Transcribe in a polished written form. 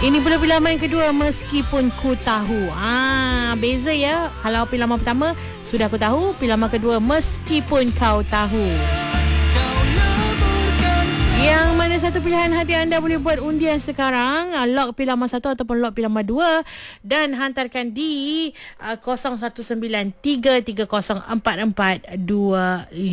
Ini pula pilihan kedua, meskipun ku tahu. Beza ya. Kalau pilihan pertama sudah aku tahu, pilihan kedua meskipun kau tahu. Yang mana satu pilihan hati anda boleh buat undian sekarang, lock pilihan 1 ataupun lock pilihan 2 dan hantarkan di 0193304425.